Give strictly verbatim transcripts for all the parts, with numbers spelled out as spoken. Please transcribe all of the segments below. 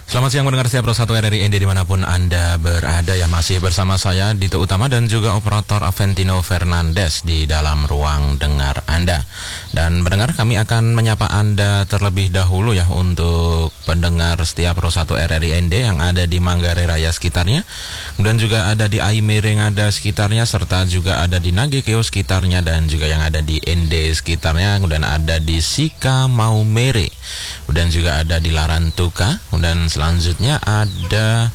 Selamat siang mendengar setiap satu R R I N D dimanapun Anda berada, ya masih bersama saya Dito Utama dan juga operator Aventino Fernandes di dalam ruang dengar Anda. Dan pendengar, kami akan menyapa Anda terlebih dahulu ya untuk pendengar setiap Pro satu R R I N D yang ada di Manggarai Raya sekitarnya, kemudian juga ada di Aimere yang ada sekitarnya, serta juga ada di Nagekeo sekitarnya, dan juga yang ada di N D sekitarnya, kemudian ada di Sika Maumere, kemudian juga ada di Larantuka, kemudian selanjutnya ada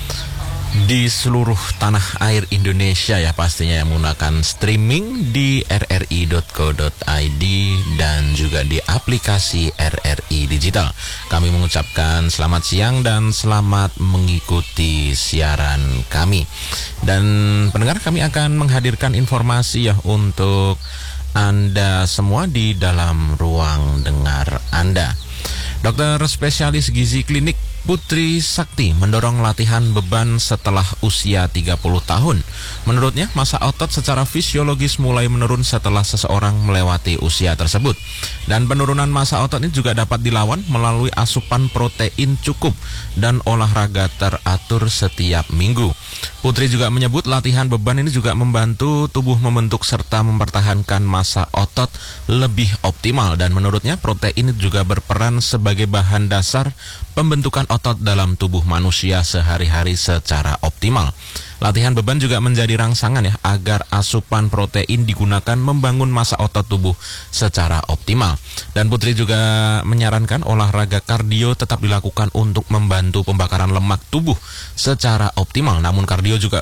di seluruh tanah air Indonesia ya pastinya, yang menggunakan streaming di r r i dot co dot i d dan juga di aplikasi R R I Digital. Kami mengucapkan selamat siang dan selamat mengikuti siaran kami. Dan pendengar, kami akan menghadirkan informasi ya untuk Anda semua di dalam ruang dengar Anda. Dokter spesialis gizi klinik Putri Sakti mendorong latihan beban setelah usia tiga puluh tahun. Menurutnya, massa otot secara fisiologis mulai menurun setelah seseorang melewati usia tersebut. Dan penurunan massa otot ini juga dapat dilawan melalui asupan protein cukup dan olahraga teratur setiap minggu. Putri juga menyebut latihan beban ini juga membantu tubuh membentuk serta mempertahankan massa otot lebih optimal. Dan menurutnya, protein juga berperan sebagai bahan dasar pembentukan otot dalam tubuh manusia sehari-hari secara optimal. Latihan beban juga menjadi rangsangan ya agar asupan protein digunakan membangun massa otot tubuh secara optimal. Dan Putri juga menyarankan olahraga kardio tetap dilakukan untuk membantu pembakaran lemak tubuh secara optimal. Namun kardio juga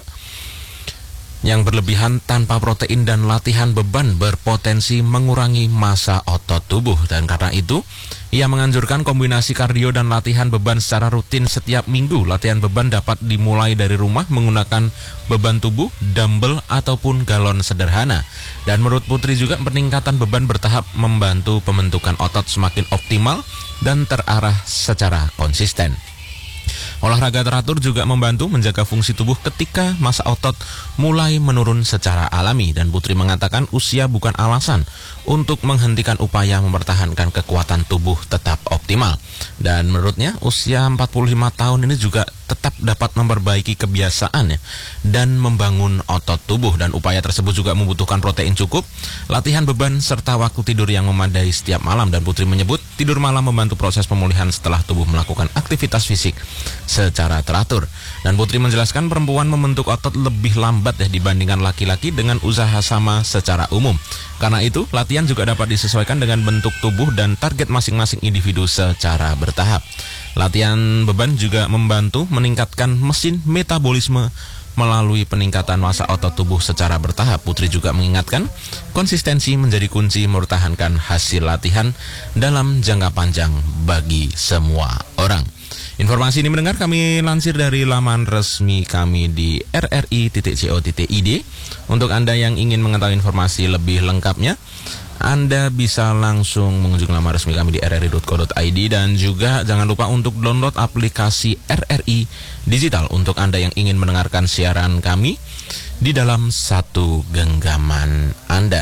yang berlebihan tanpa protein dan latihan beban berpotensi mengurangi massa otot tubuh. Dan karena itu, ia menganjurkan kombinasi kardio dan latihan beban secara rutin setiap minggu. Latihan beban dapat dimulai dari rumah menggunakan beban tubuh, dumbbell, ataupun galon sederhana. Dan menurut Putri juga peningkatan beban bertahap membantu pembentukan otot semakin optimal dan terarah secara konsisten. Olahraga teratur juga membantu menjaga fungsi tubuh ketika massa otot mulai menurun secara alami. Dan Putri mengatakan usia bukan alasan untuk menghentikan upaya mempertahankan kekuatan tubuh tetap optimal. Dan menurutnya usia empat puluh lima tahun ini juga tetap dapat memperbaiki kebiasaan ya, dan membangun otot tubuh. Dan upaya tersebut juga membutuhkan protein cukup, latihan beban, serta waktu tidur yang memadai setiap malam. Dan Putri menyebut tidur malam membantu proses pemulihan setelah tubuh melakukan aktivitas fisik secara teratur. Dan Putri menjelaskan perempuan membentuk otot lebih lambat ya dibandingkan laki-laki dengan usaha sama secara umum. Karena itu, latihan juga dapat disesuaikan dengan bentuk tubuh dan target masing-masing individu secara bertahap. Latihan beban juga membantu meningkatkan mesin metabolisme melalui peningkatan massa otot tubuh secara bertahap. Putri juga mengingatkan konsistensi menjadi kunci mempertahankan hasil latihan dalam jangka panjang bagi semua orang. Informasi ini mendengar kami lansir dari laman resmi kami di r r i titik co titik i d. Untuk Anda yang ingin mengetahui informasi lebih lengkapnya, Anda bisa langsung mengunjungi laman resmi kami di r r i dot co dot i d. Dan juga jangan lupa untuk download aplikasi R R I Digital untuk Anda yang ingin mendengarkan siaran kami di dalam satu genggaman Anda.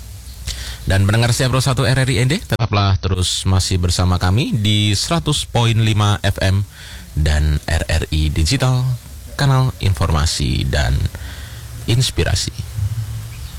Dan pendengar setiap Pro satu R R I N D, tetaplah terus masih bersama kami di seratus koma lima F M dan R R I Digital, kanal informasi dan inspirasi.